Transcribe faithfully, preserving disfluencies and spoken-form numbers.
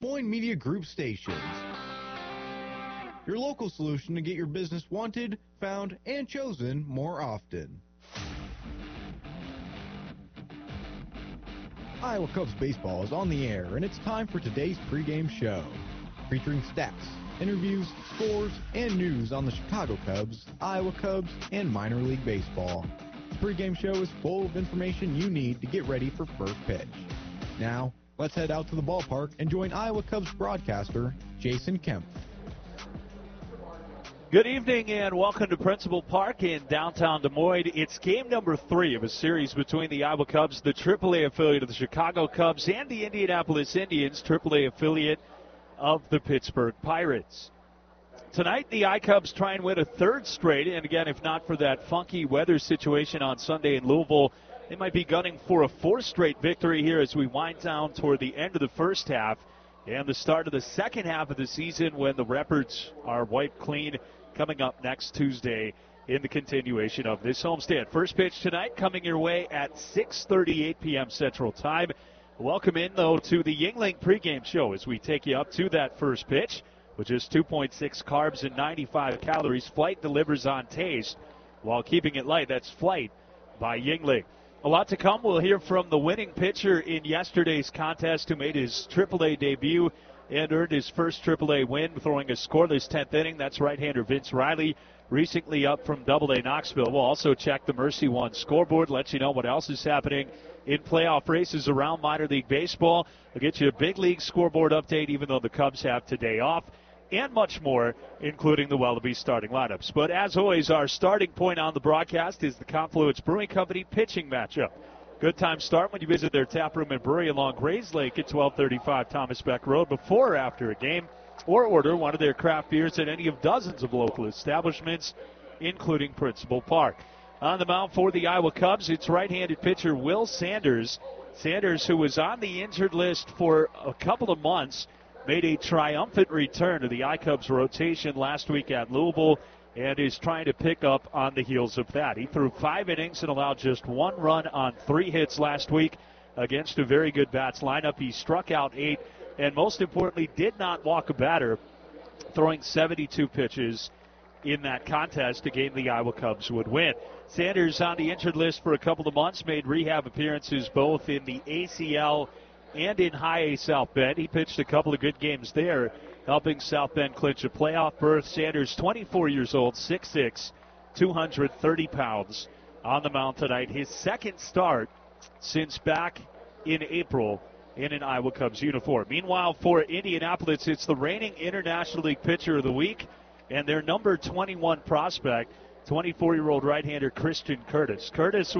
Moines Media Group stations. Your local solution to get your business wanted, found, and chosen more often. Iowa Cubs baseball is on the air, and it's time for today's pregame show, featuring stats, interviews, scores, and news on the Chicago Cubs, Iowa Cubs, and minor league baseball. The pregame show is full of information you need to get ready for first pitch. Now, let's head out to the ballpark and join Iowa Cubs broadcaster Jason Kemp. Good evening and welcome to Principal Park in downtown Des Moines. It's game number three of a series between the Iowa Cubs, the triple A affiliate of the Chicago Cubs, and the Indianapolis Indians, triple A affiliate of the Pittsburgh Pirates. Tonight, the I-Cubs try and win a third straight, and again, if not for that funky weather situation on Sunday in Louisville, they might be gunning for a fourth straight victory here as we wind down toward the end of the first half and the start of the second half of the season when the records are wiped clean coming up next Tuesday in the continuation of this homestand. First pitch tonight coming your way at six thirty-eight p.m. Central Time. Welcome in, though, to the Yuengling pregame show as we take you up to that first pitch with just two point six carbs and ninety-five calories. Flight delivers on taste while keeping it light. That's Flight by Yuengling. A lot to come. We'll hear from the winning pitcher in yesterday's contest who made his triple A debut and earned his first triple A win, throwing a scoreless tenth inning. That's right-hander Vince Riley, recently up from double A Knoxville. We'll also check the Mercy One scoreboard, let you know what else is happening in playoff races around minor league baseball. We'll get you a big league scoreboard update, even though the Cubs have today off, and much more, including the Wellaby starting lineups. But as always, our starting point on the broadcast is the Confluence Brewing Company pitching matchup. Good time start when you visit their tap room and brewery along Grays Lake at twelve thirty-five Thomas Beck Road before or after a game, or order one of their craft beers at any of dozens of local establishments, including Principal Park. On the mound for the Iowa Cubs, it's right-handed pitcher Will Sanders. Sanders, who was on the injured list for a couple of months, made a triumphant return to the I-Cubs rotation last week at Louisville and is trying to pick up on the heels of that. He threw five innings and allowed just one run on three hits last week against a very good bats lineup. He struck out eight and, most importantly, did not walk a batter, throwing seventy-two pitches in that contest, a game the Iowa Cubs would win. Sanders on the injured list for a couple of months, made rehab appearances both in the A C L and in High A South Bend. He pitched a couple of good games there, helping South Bend clinch a playoff berth. Sanders, twenty-four years old, six foot six, two hundred thirty pounds, on the mound tonight. His second start since back in April in an Iowa Cubs uniform. Meanwhile, for Indianapolis, it's the reigning International League Pitcher of the Week and their number twenty-one prospect, twenty-four-year-old right-hander Christian Curtis. Curtis